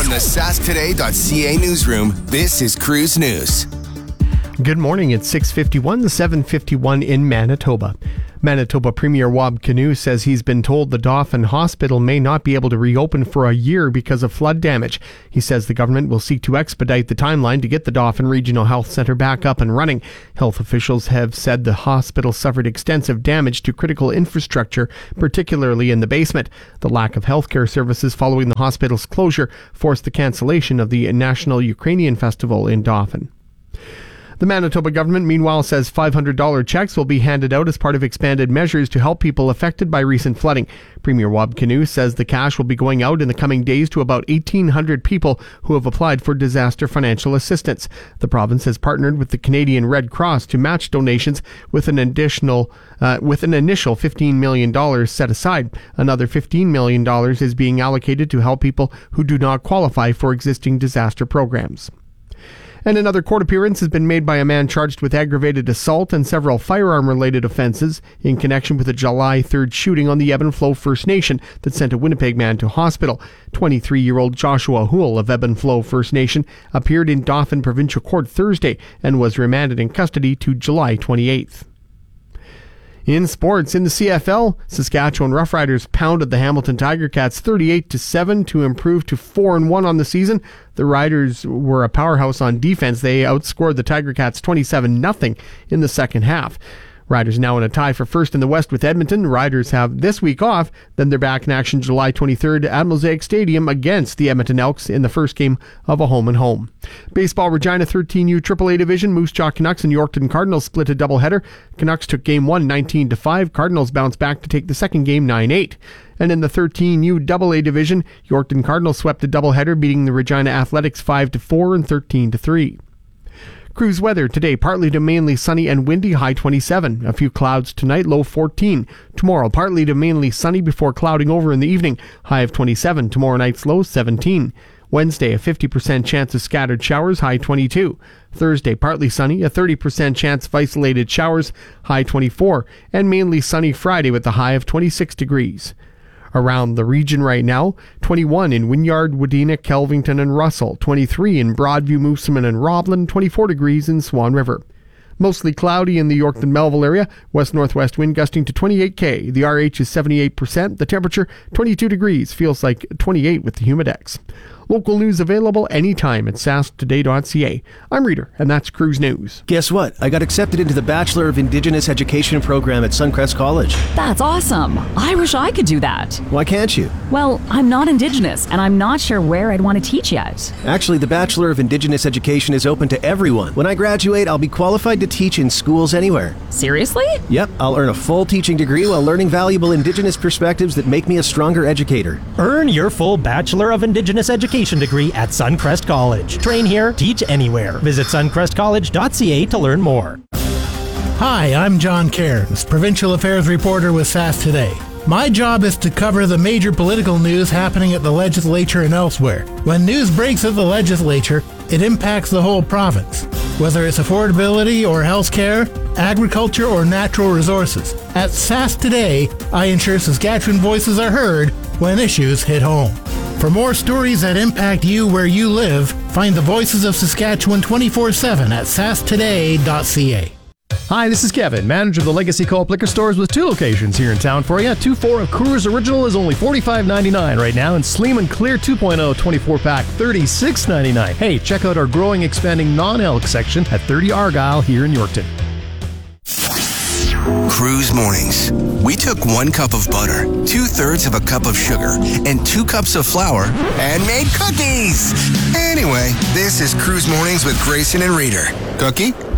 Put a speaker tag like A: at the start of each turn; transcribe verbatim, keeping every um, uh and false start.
A: From the sask today dot c a newsroom, this is Cruise News.
B: Good morning. It's six fifty-one, the seven fifty-one in Manitoba. Manitoba Premier Wab Kinew says he's been told the Dauphin Hospital may not be able to reopen for a year because of flood damage. He says the government will seek to expedite the timeline to get the Dauphin Regional Health Centre back up and running. Health officials have said the hospital suffered extensive damage to critical infrastructure, particularly in the basement. The lack of healthcare services following the hospital's closure forced the cancellation of the National Ukrainian Festival in Dauphin. The Manitoba government, meanwhile, says five hundred dollars checks will be handed out as part of expanded measures to help people affected by recent flooding. Premier Wab Kinew says the cash will be going out in the coming days to about eighteen hundred people who have applied for disaster financial assistance. The province has partnered with the Canadian Red Cross to match donations with an additional, uh, with an initial fifteen million dollars set aside. Another fifteen million dollars is being allocated to help people who do not qualify for existing disaster programs. And another court appearance has been made by a man charged with aggravated assault and several firearm-related offenses in connection with a July third shooting on the Ebb and Flow First Nation that sent a Winnipeg man to hospital. twenty-three-year-old Joshua Houle of Ebb and Flow First Nation appeared in Dauphin Provincial Court Thursday and was remanded in custody to July twenty-eighth. In sports, in the C F L, Saskatchewan Roughriders pounded the Hamilton Tiger Cats thirty-eight to seven to improve to four and one on the season. The Riders were a powerhouse on defense. They outscored the Tiger Cats twenty-seven nothing in the second half. Riders now in a tie for first in the West with Edmonton. Riders have this week off, then they're back in action July twenty-third at Mosaic Stadium against the Edmonton Elks in the first game of a home-and-home. Baseball, Regina thirteen U triple A Division, Moose Jaw Canucks and Yorkton Cardinals split a doubleheader. Canucks took game one nineteen to five. Cardinals bounced back to take the second game nine eight. And in the thirteen U double A Division, Yorkton Cardinals swept a doubleheader, beating the Regina Athletics five to four and thirteen to three. Cruise weather today, partly to mainly sunny and windy, high twenty-seven. A few clouds tonight, low fourteen. Tomorrow, partly to mainly sunny before clouding over in the evening, high of twenty-seven. Tomorrow night's low, seventeen. Wednesday, a fifty percent chance of scattered showers, high twenty-two. Thursday, partly sunny, a thirty percent chance of isolated showers, high twenty-four. And mainly sunny Friday with a high of twenty-six degrees. Around the region right now, twenty-one in Wynyard, Wadena, Kelvington, and Russell, twenty-three in Broadview, Moosomin, and Roblin, twenty-four degrees in Swan River. Mostly cloudy in the Yorkton-Melville area, west-northwest wind gusting to twenty-eight K. The R H is seventy-eight percent, the temperature twenty-two degrees, feels like twenty-eight with the Humidex. Local news available anytime at sask today dot c a. I'm Reader, and that's Cruise News.
C: Guess what? I got accepted into the Bachelor of Indigenous Education program at Suncrest College.
D: That's awesome. I wish I could do that.
C: Why can't you?
D: Well, I'm not Indigenous, and I'm not sure where I'd want to teach yet.
C: Actually, the Bachelor of Indigenous Education is open to everyone. When I graduate, I'll be qualified to teach in schools anywhere.
D: Seriously?
C: Yep, I'll earn a full teaching degree while learning valuable Indigenous perspectives that make me a stronger educator.
E: Earn your full Bachelor of Indigenous Education degree at Suncrest College. Train here, teach anywhere. Visit suncrest college dot c a to learn more.
F: Hi, I'm John Cairns, Provincial Affairs Reporter with S A S Today. My job is to cover the major political news happening at the legislature and elsewhere. When news breaks at the legislature, it impacts the whole province, whether it's affordability or health care, agriculture or natural resources. At S A S Today, I ensure Saskatchewan voices are heard when issues hit home. For more stories that impact you where you live, find the Voices of Saskatchewan twenty-four seven at sask today dot c a.
G: Hi, this is Kevin, manager of the Legacy Co-op Liquor Stores with two locations here in town for you. two four of Coors Original is only forty-five ninety-nine right now, and Sleeman Clear two point oh twenty-four pack thirty-six ninety-nine. Hey, check out our growing, expanding non-elk section at thirty Argyle here in Yorkton.
A: Cruise Mornings. We took one cup of butter, two-thirds of a cup of sugar, and two cups of flour, and made cookies. Anyway, this is Cruise Mornings with Grayson and Reader. Cookie?